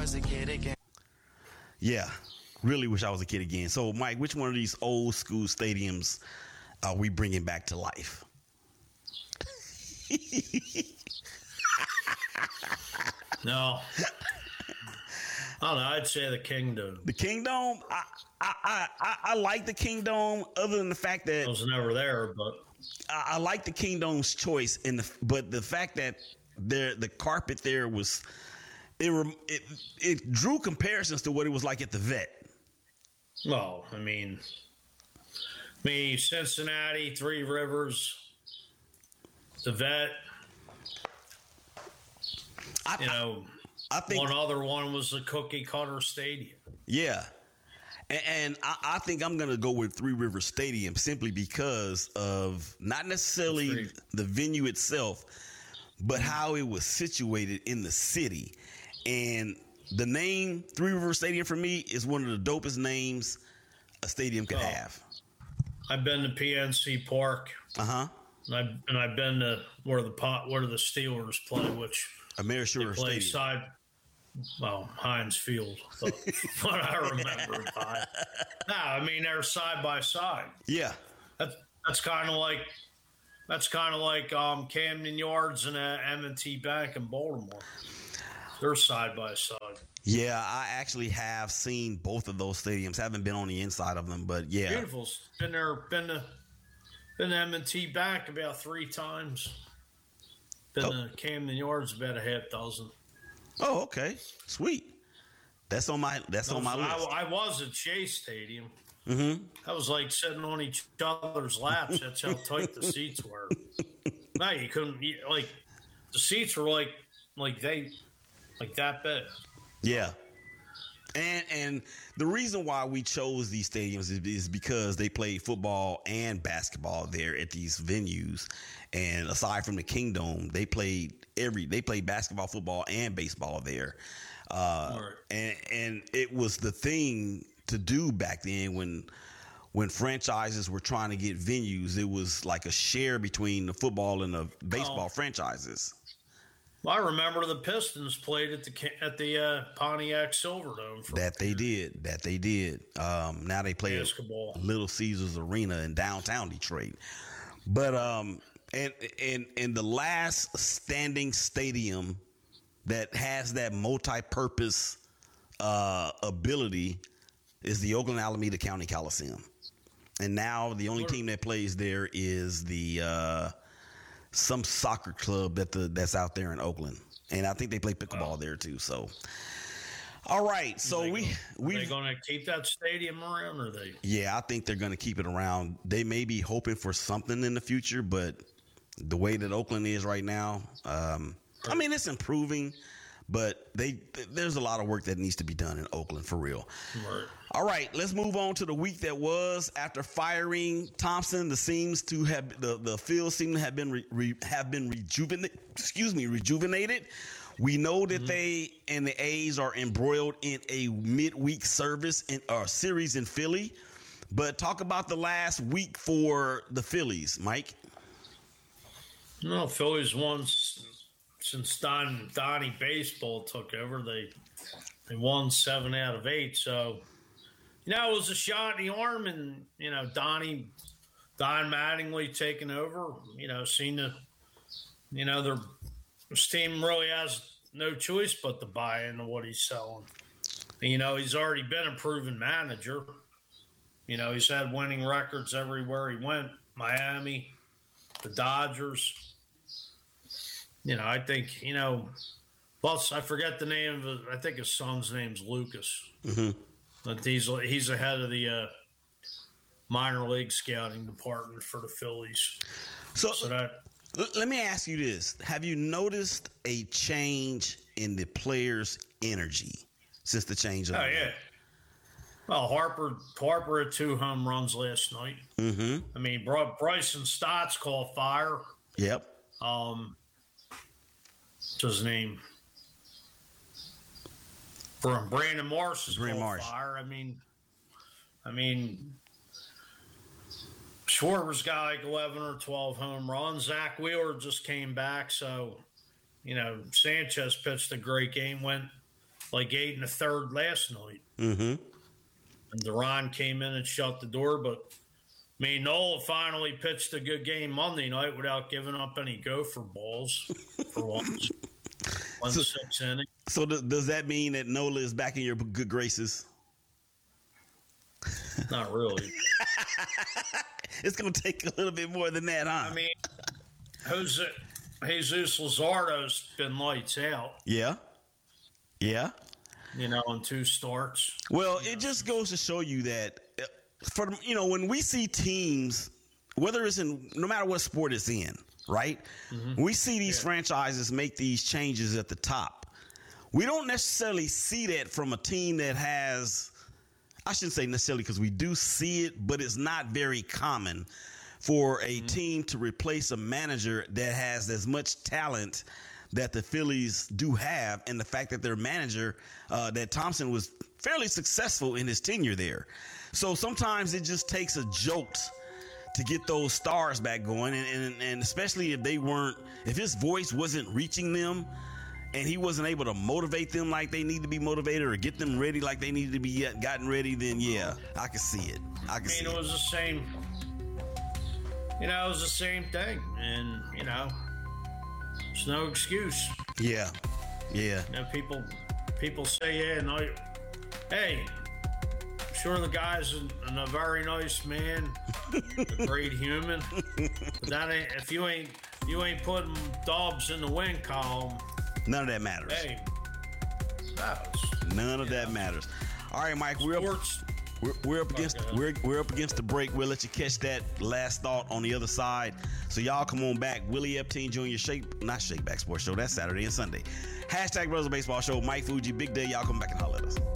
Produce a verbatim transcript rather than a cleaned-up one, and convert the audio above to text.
was a kid again. Yeah, really wish I was a kid again. So, Mike, which one of these old school stadiums are we bringing back to life? No. I don't know. I'd say the Kingdom. The Kingdome? I, I, I, I, I like the Kingdome, other than the fact that I was never there, but I, I like the Kingdome's choice. In the, but the fact that there, the carpet there was, it, it, it drew comparisons to what it was like at the Vet. well, I mean, me, Cincinnati, Three Rivers, the Vet. I, You know, I think one other one was the Cookie Cutter Stadium. Yeah. And, and I, I think I'm going to go with Three Rivers Stadium simply because of not necessarily the venue itself, but how it was situated in the city. And the name Three Rivers Stadium for me is one of the dopest names a stadium could Oh. have. I've been to P N C Park, Uh-huh. and I've, and I've been to where the pot where the Steelers play, which Amerisure they play Stadium. side. Well, Heinz Field, but what I remember it by. No, I mean they're side by side. Yeah. That's that's kind of like that's kind of like um, Camden Yards and uh, M and T Bank in Baltimore. They're side by side. Yeah, I actually have seen both of those stadiums. Haven't been on the inside of them, but yeah. Beautiful. Been there. Been to been to M and T Bank about three times. Been Oh. to Camden Yards about a half dozen. Oh, okay. Sweet. That's on my that's on my I, list. I was at Shea Stadium. Mm-hmm. I was like sitting on each other's laps. That's how tight the seats were. No, you couldn't. You, like the seats were like like they like that big. Yeah. And and the reason why we chose these stadiums is, is because they played football and basketball there at these venues. And aside from the Kingdome, they played every they played basketball, football, and baseball there. Uh, Right. and and it was the thing to do back then when when franchises were trying to get venues. It was like a share between the football and the baseball Oh. franchises. Well, I remember the Pistons played at the Ca- at the uh, Pontiac Silverdome for That they did. That they did. Um, now they play at basketball. Little Caesars Arena in downtown Detroit. But um, and and and the last standing stadium that has that multi-purpose uh, ability is the Oakland Alameda County Coliseum. And now the only team that plays there is the uh, some soccer club that the that's out there in Oakland, and I think they play pickleball there too. So, all right, so They we gonna- we they going to keep that stadium around, or they? yeah, I think they're going to keep it around. They may be hoping for something in the future, but the way that Oakland is right now, um, I mean, it's improving, but they there's a lot of work that needs to be done in Oakland for real. Right. All right, let's move on to the week that was. After firing Thompson, the seems to have the, the field seem to have been re, re, have been rejuvenated. Excuse me, rejuvenated. We know that mm-hmm. they and the A's are embroiled in a midweek service in or series in Philly. But talk about the last week for the Phillies, Mike. No, Phillies won s- since Don Donnie Baseball took over. They they won seven out of eight. So. You know, it was a shot in the arm, and, you know, Donnie, Don Mattingly taking over, you know, seen the, you know, their this team really has no choice but to buy into what he's selling. And, you know, he's already been a proven manager. You know, he's had winning records everywhere he went. Miami, the Dodgers. You know, I think, you know, plus I forget the name of it. I think his son's name's Lucas. Mm-hmm. But he's he's the head of the uh, minor league scouting department for the Phillies. So, so that, l- let me ask you this: have you noticed a change in the players' energy since the change of? Oh yeah. Well, Harper Harper had two home runs last night. Mm-hmm. I mean, Bry- Bryson Stott's called fire. Yep. Um, what's his name? From Brandon Marsh is Brandon called Marsh. fire. I mean, I mean, Schwarber's got like eleven or twelve home runs. Zach Wheeler just came back, so you know Sanchez pitched a great game. Went like eight and a third last night. Mm-hmm. And Duran came in and shut the door. But, I mean, Nola finally pitched a good game Monday night without giving up any gopher balls for once. One So- six inning. So th- does that mean that Nola is back in your good graces? Not really. It's going to take a little bit more than that, huh? I mean, Jose, Jesus Luzardo's been lights out, yeah. Yeah. you know, on two starts. Well, it just goes to show you that, uh, for you know, when we see teams, whether it's in no matter what sport it's in, right? We see these franchises make these changes at the top. We don't necessarily see that from a team that has. I shouldn't say necessarily because we do see it, but it's not very common for a team to replace a manager that has as much talent that the Phillies do have, and the fact that their manager, uh, that Thompson, was fairly successful in his tenure there. So sometimes it just takes a jolt to get those stars back going, and, and, and especially if they weren't, if his voice wasn't reaching them, and he wasn't able to motivate them like they need to be motivated or get them ready like they needed to be gotten ready, then yeah, I can see it. I can I see mean, it it. was the same, you know, it was the same thing. And, you know, there's no excuse. Yeah, yeah, You know, people people say, yeah, no, hey, I'm sure the guy's a, a very nice man, a great human. But that ain't, if you ain't you ain't putting Dobbs in the win column, none of that matters. hey, that was None of that matters. All right, Mike, we're up, sports. we're, we're up against Okay. we're we're up against the break. We'll let you catch that last thought on the other side. So y'all come on back. Willie Epstein Junior Shake, not Shakeback Sports Show. That's Saturday and Sunday. Hashtag Brothers Baseball Show. Mike Fuji, big day. Y'all come back and holler at us.